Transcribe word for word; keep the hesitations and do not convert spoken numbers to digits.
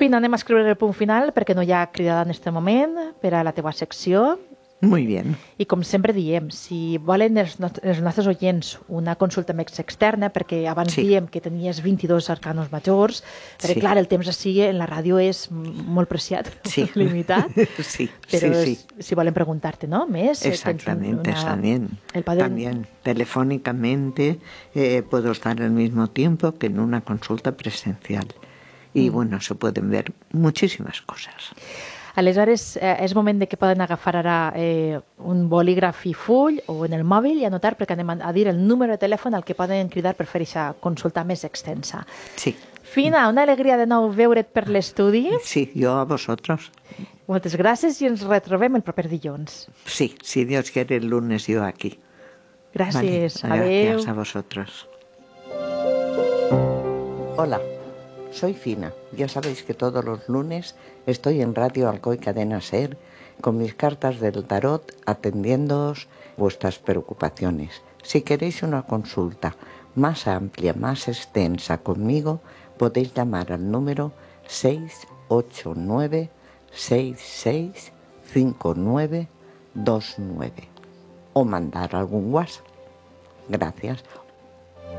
Fina, anem a escriure el punt final perquè no hi ha cridada en aquest moment per a la teva secció. Muy bien. I com sempre diem, si volen els, no els nostres oients una consulta més externa, perquè abans sí. diem que tenies vint-i-dos arcanos majors, perquè sí. clar, el temps així en la ràdio és molt preciat, sí. limitat, sí. però sí, sí. si volen preguntar-te, ¿no? Més, exactamente, una... también, el padre... también telefónicamente eh, puedo estar al mismo tiempo que en una consulta presencial y mm. bueno, se pueden ver muchísimas cosas. Aleshores, eh, és moment de que poden agafar ara eh, un bolígraf i full o en el mòbil i anotar perquè anem a dir el número de telèfon al que poden cridar per fer aquesta consulta més extensa. Sí. Fina, una alegria de nou veure't per l'estudi. Sí, jo a vosotros. Moltes gràcies i ens retrobem el proper dilluns. Sí, si Dios quiere el lunes yo aquí. Gràcies, vale. adeu. Gracias a vosotros. Hola. Soy Fina. Ya sabéis que todos los lunes estoy en Radio Alcoy Cadena Ser con mis cartas del tarot atendiéndoos vuestras preocupaciones. Si queréis una consulta más amplia, más extensa conmigo, podéis llamar al número seis ocho nueve, seis seis, cinco nueve dos nueve o mandar algún WhatsApp. Gracias.